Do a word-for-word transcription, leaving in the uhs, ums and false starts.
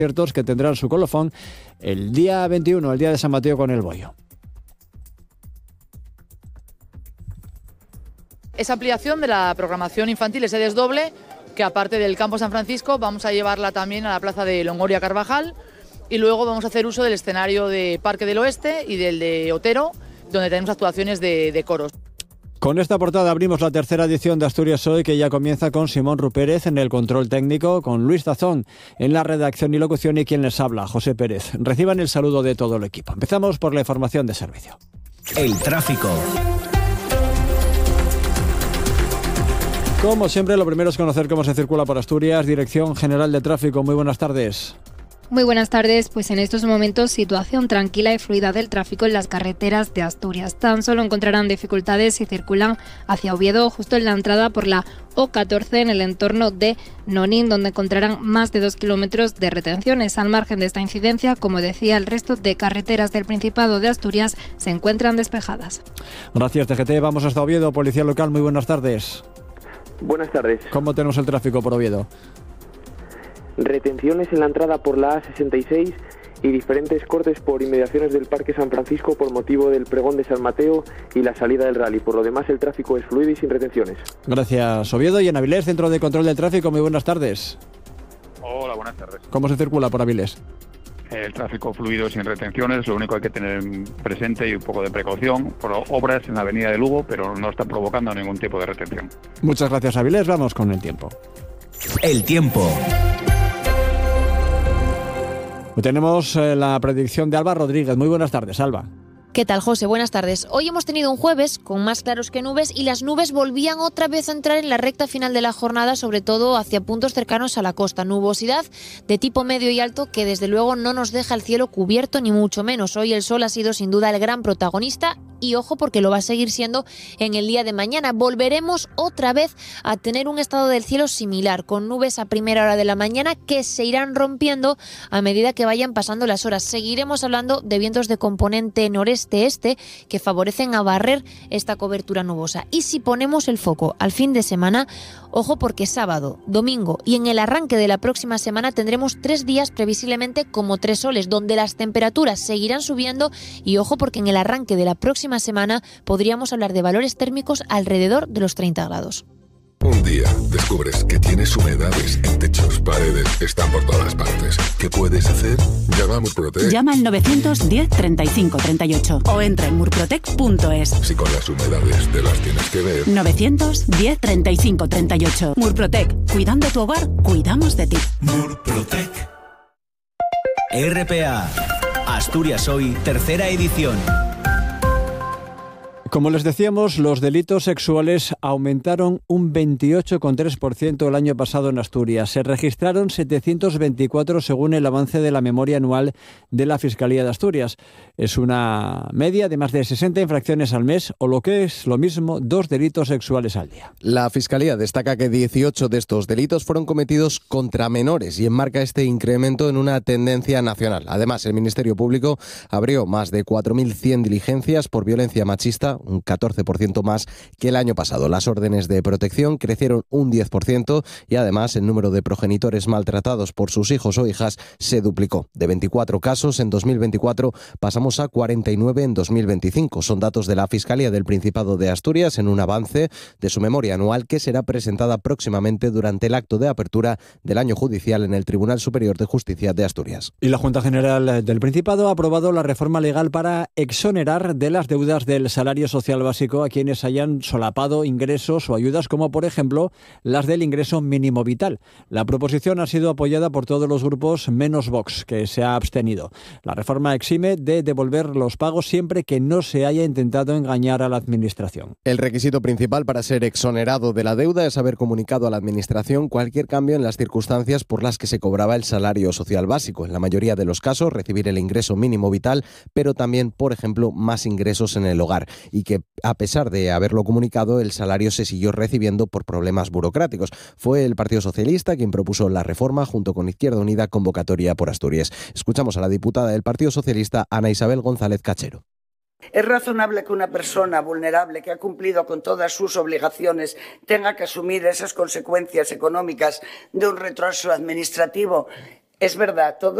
conciertos que tendrán su colofón el día veintiuno, el día de San Mateo con el Bollo. Esa ampliación de la programación infantil, ese desdoble, que aparte del Campo San Francisco vamos a llevarla también a la plaza de Longoria Carvajal y luego vamos a hacer uso del escenario de Parque del Oeste y del de Otero, donde tenemos actuaciones de, de coros. Con esta portada abrimos la tercera edición de Asturias Hoy, que ya comienza con Simón Rupérez en el control técnico, con Luis Tazón en la redacción y locución y quien les habla, José Pérez. Reciban el saludo de todo el equipo. Empezamos por la información de servicio. El tráfico. Como siempre, lo primero es conocer cómo se circula por Asturias. Dirección General de Tráfico, muy buenas tardes. Muy buenas tardes, pues en estos momentos situación tranquila y fluida del tráfico en las carreteras de Asturias. Tan solo encontrarán dificultades si circulan hacia Oviedo, justo en la entrada por la O catorce en el entorno de Nonín, donde encontrarán más de dos kilómetros de retenciones. Al margen de esta incidencia, como decía, el resto de carreteras del Principado de Asturias se encuentran despejadas. Gracias, T G T. Vamos hasta Oviedo. Policía Local, muy buenas tardes. Buenas tardes. ¿Cómo tenemos el tráfico por Oviedo? Retenciones en la entrada por la A sesenta y seis y diferentes cortes por inmediaciones del Parque San Francisco por motivo del pregón de San Mateo y la salida del rally. Por lo demás, el tráfico es fluido y sin retenciones. Gracias, Oviedo. Y en Avilés, Centro de Control del Tráfico, muy buenas tardes. Hola, buenas tardes. ¿Cómo se circula por Avilés? El tráfico fluido sin retenciones, lo único que hay que tener presente y un poco de precaución por obras en la avenida de Lugo, pero no está provocando ningún tipo de retención. Muchas gracias, Avilés. Vamos con el tiempo. El tiempo. Tenemos eh, la predicción de Alba Rodríguez. Muy buenas tardes, Alba. ¿Qué tal, José? Buenas tardes. Hoy hemos tenido un jueves con más claros que nubes y las nubes volvían otra vez a entrar en la recta final de la jornada, sobre todo hacia puntos cercanos a la costa. Nubosidad de tipo medio y alto que desde luego no nos deja el cielo cubierto ni mucho menos. Hoy el sol ha sido sin duda el gran protagonista y ojo porque lo va a seguir siendo en el día de mañana. Volveremos otra vez a tener un estado del cielo similar, con nubes a primera hora de la mañana que se irán rompiendo a medida que vayan pasando las horas. Seguiremos hablando de vientos de componente noreste-este que favorecen a barrer esta cobertura nubosa. Y si ponemos el foco al fin de semana, ojo porque sábado, domingo y en el arranque de la próxima semana tendremos tres días previsiblemente como tres soles, donde las temperaturas seguirán subiendo y ojo porque en el arranque de la próxima semana podríamos hablar de valores térmicos alrededor de los treinta grados. Un día descubres que tienes humedades en techos, paredes, están por todas partes. ¿Qué puedes hacer? Llama a Murprotec. Llama al novecientos diez treinta y cinco treinta y ocho o entra en murprotec punto es. Si con las humedades te las tienes que ver. novecientos diez treinta y cinco treinta y ocho. Murprotec. Cuidando tu hogar, cuidamos de ti. Murprotec. R P A. Asturias Hoy, tercera edición. Como les decíamos, los delitos sexuales aumentaron un veintiocho coma tres por ciento el año pasado en Asturias. Se registraron setecientos veinticuatro según el avance de la memoria anual de la Fiscalía de Asturias. Es una media de más de sesenta infracciones al mes o lo que es lo mismo, dos delitos sexuales al día. La Fiscalía destaca que dieciocho de estos delitos fueron cometidos contra menores y enmarca este incremento en una tendencia nacional. Además, el Ministerio Público abrió más de cuatro mil cien diligencias por violencia machista, un catorce por ciento más que el año pasado. Las órdenes de protección crecieron un diez por ciento y además el número de progenitores maltratados por sus hijos o hijas se duplicó. De veinticuatro casos en dos mil veinticuatro pasamos a cuarenta y nueve en dos mil veinticinco. Son datos de la Fiscalía del Principado de Asturias en un avance de su memoria anual que será presentada próximamente durante el acto de apertura del año judicial en el Tribunal Superior de Justicia de Asturias. Y la Junta General del Principado ha aprobado la reforma legal para exonerar de las deudas del salario social básico a quienes hayan solapado ingresos o ayudas como por ejemplo las del ingreso mínimo vital. La proposición ha sido apoyada por todos los grupos menos Vox, que se ha abstenido. La reforma exime de devolver los pagos siempre que no se haya intentado engañar a la Administración. El requisito principal para ser exonerado de la deuda es haber comunicado a la Administración cualquier cambio en las circunstancias por las que se cobraba el salario social básico. En la mayoría de los casos, recibir el ingreso mínimo vital, pero también, por ejemplo, más ingresos en el hogar. Y que a pesar de haberlo comunicado, el salario se siguió recibiendo por problemas burocráticos. Fue el Partido Socialista quien propuso la reforma junto con Izquierda Unida, convocatoria por Asturias. Escuchamos a la diputada del Partido Socialista, Ana Isabel González Cachero. ¿Es razonable que una persona vulnerable que ha cumplido con todas sus obligaciones tenga que asumir esas consecuencias económicas de un retraso administrativo Es verdad, todo